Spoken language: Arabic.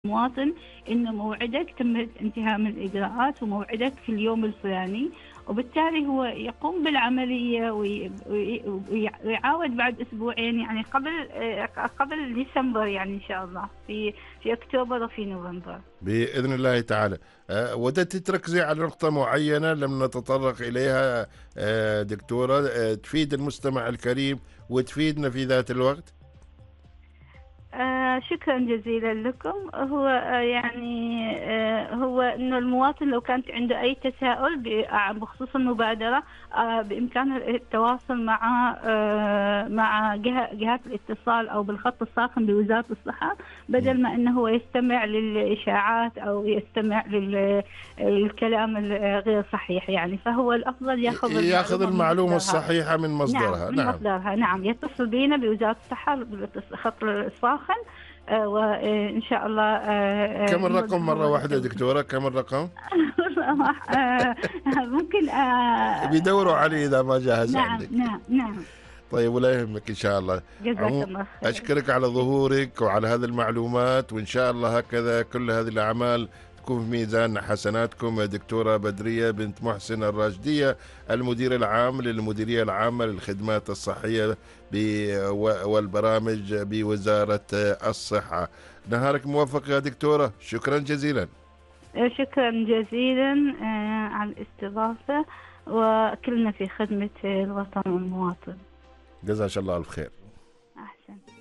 المواطن إن موعدك تم انتهاء من الإجراءات وموعدك في اليوم الفلاني، وبالتالي هو يقوم بالعملية ويعاود بعد أسبوعين، يعني قبل ديسمبر، يعني إن شاء الله في أكتوبر وفي نوفمبر بإذن الله تعالى. وددت تركزي على نقطة معينة لم نتطرق إليها دكتورة، تفيد المستمع الكريم وتفيدنا في ذات الوقت. شكرا جزيلا لكم. هو هو انه المواطن لو كانت عنده اي تساؤل بخصوص المبادره، بامكانه التواصل مع جهات الاتصال او بالخط الساخن بوزاره الصحه، بدل ما انه هو يستمع للاشاعات او يستمع للكلام الغير صحيح، يعني فهو الافضل ياخذ المعلومة الصحيحة من نعم، مصدرها. من نعم. مصدرها. نعم، يتصل بنا بوزاره الصحه بالخط الساخن، وإن شاء الله. كم الرقم مرة واحدة دكتورة؟ كم الرقم؟ ممكن بيدوروا عليه إذا ما جاهز نعم عندك. نعم نعم. طيب، ولا يهمك إن شاء الله. جزاك الله خير. أشكرك على ظهورك وعلى هذه المعلومات، وإن شاء الله هكذا كل هذه الأعمال تكون في ميزان حسناتكم. دكتورة بدرية بنت محسن الراشدية، المدير العام للمديرية العامة للخدمات الصحية والبرامج بوزارة الصحة. نهارك موفق يا دكتورة، شكرا جزيلا. شكرا جزيلا على الاستضافة، وكلنا في خدمة الوطن والمواطن. جزاك الله الخير. أحسن.